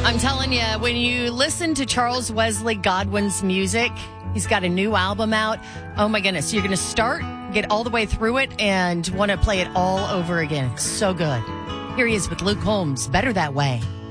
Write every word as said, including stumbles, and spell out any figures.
I'm telling you, when you listen to Charles Wesley Godwin's music, he's got a new album out. Oh my goodness. You're going to start, get all the way through it, and want to play it all over again. It's so good. Here he is with Luke Holmes, Better That Way.